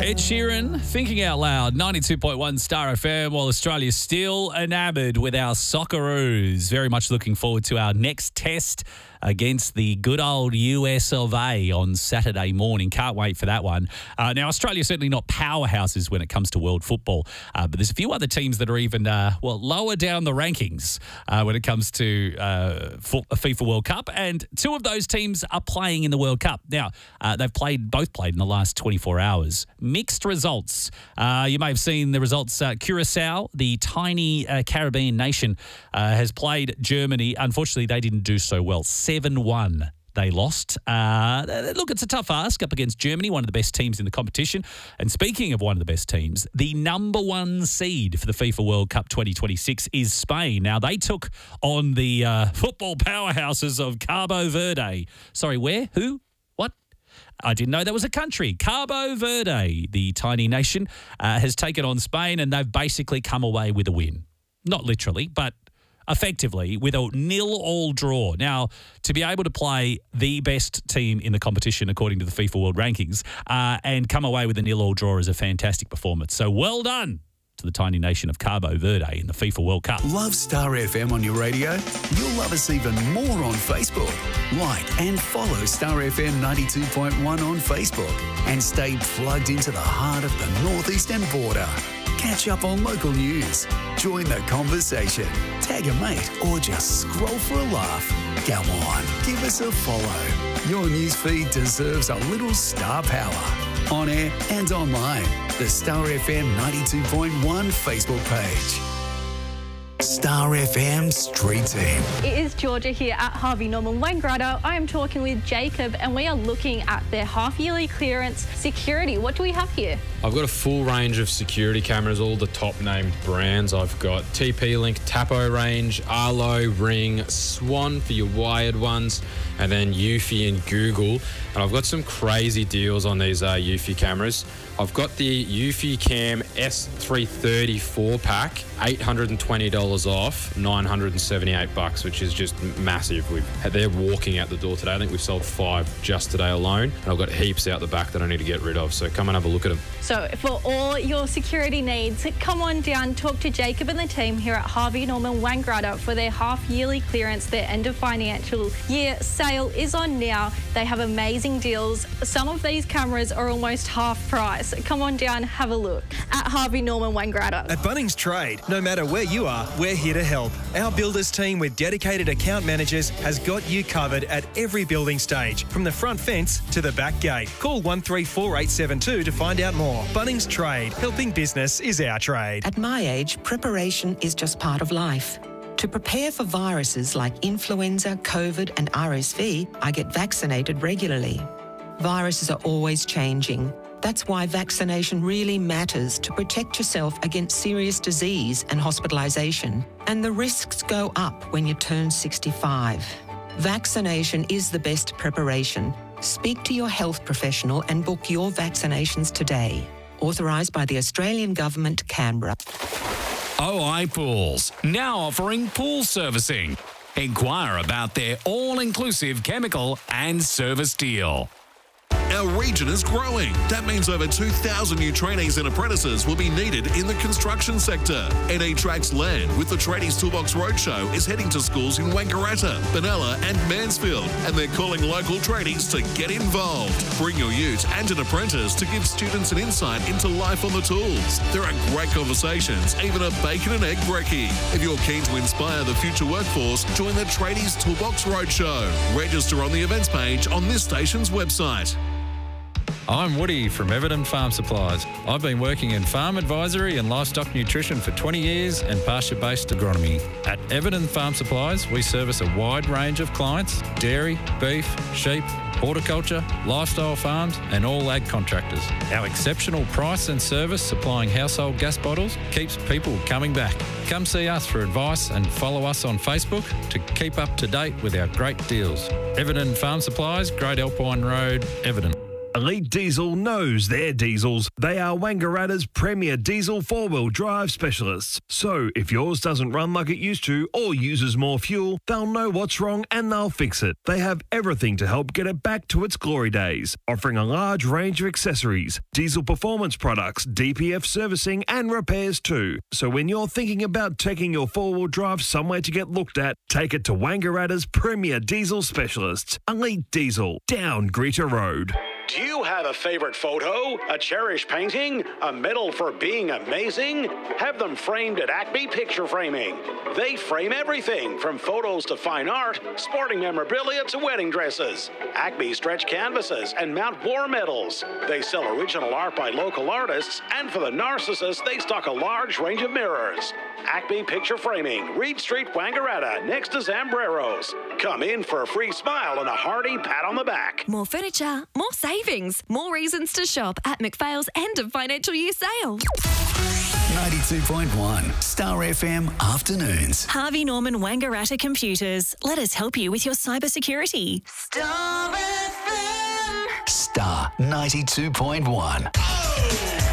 Ed Sheeran, Thinking Out Loud, 92.1 Star FM, while Australia's still enamoured with our Socceroos. Very much looking forward to our next test against the good old US of A on Saturday morning. Can't wait for that one. Now, Australia's certainly not powerhouses when it comes to world football, but there's a few other teams that are even, lower down the rankings when it comes to FIFA World Cup, and two of those teams are playing in the World Cup. Now, they've both played in the last 24 hours. Mixed results. You may have seen the results. Curacao, the tiny Caribbean nation, has played Germany. Unfortunately, they didn't do so well. 7-1. They lost. Look, it's a tough ask up against Germany, one of the best teams in the competition. And speaking of one of the best teams, the number one seed for the FIFA World Cup 2026 is Spain. Now, they took on the football powerhouses of Cabo Verde. Sorry, where? Who? What? I didn't know that was a country. Cabo Verde, the tiny nation, has taken on Spain, and they've basically come away with a win. Not literally, but effectively with a 0-0 draw. Now, to be able to play the best team in the competition according to the FIFA World Rankings and come away with a 0-0 draw is a fantastic performance. So well done to the tiny nation of Cabo Verde in the FIFA World Cup. Love Star FM on your radio? You'll love us even more on Facebook. Like and follow Star FM 92.1 on Facebook and stay plugged into the heart of the northeastern border. Catch up on local news, join the conversation, tag a mate, or just scroll for a laugh. Go on, give us a follow. Your newsfeed deserves a little star power. On air and online, the Star FM 92.1 Facebook page. Star FM Street Team. It is Georgia here at Harvey Norman Wangaratta. I am talking with Jacob and we are looking at their half-yearly clearance security. What do we have here? I've got a full range of security cameras, all the top named brands. I've got TP-Link, Tapo range, Arlo, Ring, Swan for your wired ones, and then Eufy and Google. And I've got some crazy deals on these Eufy cameras. I've got the Eufy Cam S330 4-pack, $820 off, $978, which is just massive. They're walking out the door today. I think we've sold 5 just today alone. And I've got heaps out the back that I need to get rid of. So come and have a look at them. So for all your security needs, come on down, talk to Jacob and the team here at Harvey Norman Wangaratta for their half-yearly clearance. Their end of financial year sale is on now. They have amazing deals. Some of these cameras are almost half price. Come on down, have a look at Harvey Norman Wangaratta. At Bunnings Trade, no matter where you are, we're here to help. Our builders team with dedicated account managers has got you covered at every building stage, from the front fence to the back gate. Call 134872 to find out more. Bunnings Trade, helping business is our trade. At my age, preparation is just part of life. To prepare for viruses like influenza, COVID and RSV, I get vaccinated regularly. Viruses are always changing. That's why vaccination really matters to protect yourself against serious disease and hospitalisation. And the risks go up when you turn 65. Vaccination is the best preparation. Speak to your health professional and book your vaccinations today. Authorised by the Australian Government, Canberra. OI Pools, now offering pool servicing. Inquire about their all-inclusive chemical and service deal. Our region is growing. That means over 2,000 new trainees and apprentices will be needed in the construction sector. NE Tracks Land with the Tradies Toolbox Roadshow is heading to schools in Wangaratta, Benalla and Mansfield, and they're calling local tradies to get involved. Bring your ute and an apprentice to give students an insight into life on the tools. There are great conversations, even a bacon and egg brekkie. If you're keen to inspire the future workforce, join the Tradies Toolbox Roadshow. Register on the events page on this station's website. I'm Woody from Everton Farm Supplies. I've been working in farm advisory and livestock nutrition for 20 years and pasture-based agronomy. At Everton Farm Supplies, we service a wide range of clients: dairy, beef, sheep, horticulture, lifestyle farms and all ag contractors. Our exceptional price and service supplying household gas bottles keeps people coming back. Come see us for advice and follow us on Facebook to keep up to date with our great deals. Everton Farm Supplies, Great Alpine Road, Everton. Elite Diesel knows their diesels. They are Wangaratta's premier diesel four-wheel drive specialists. So if yours doesn't run like it used to or uses more fuel, they'll know what's wrong and they'll fix it. They have everything to help get it back to its glory days, offering a large range of accessories, diesel performance products, DPF servicing and repairs too. So when you're thinking about taking your four-wheel drive somewhere to get looked at, take it to Wangaratta's premier diesel specialists, Elite Diesel, down Greta Road. Do you have a favorite photo, a cherished painting, a medal for being amazing? Have them framed at Acme Picture Framing. They frame everything from photos to fine art, sporting memorabilia to wedding dresses. Acme stretch canvases and mount war medals. They sell original art by local artists, and for the narcissists, they stock a large range of mirrors. Acme Picture Framing, Reed Street, Wangaratta, next to Zambreros. Come in for a free smile and a hearty pat on the back. More furniture, more savings, more reasons to shop at McPhail's end of financial year sale. 92.1 Star FM Afternoons. Harvey Norman Wangaratta Computers. Let us help you with your cybersecurity. Star 92.1.